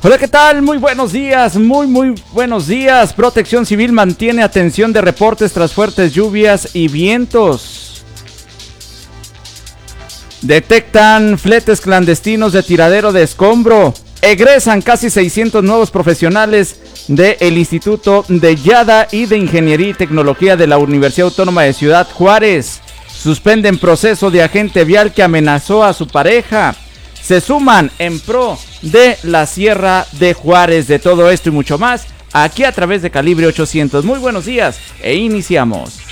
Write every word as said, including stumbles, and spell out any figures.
Hola, ¿qué tal? Muy buenos días, muy muy buenos días. Protección Civil mantiene atención de reportes tras fuertes lluvias y vientos. Detectan fletes clandestinos de tiradero de escombro. Egresan casi seiscientos nuevos profesionales del Instituto de Yada y de Ingeniería y Tecnología de la Universidad Autónoma de Ciudad Juárez. Suspenden proceso de agente vial que amenazó a su pareja. Se suman en pro de la Sierra de Juárez. De todo esto y mucho más, aquí a través de Calibre ochocientos. Muy buenos días e iniciamos.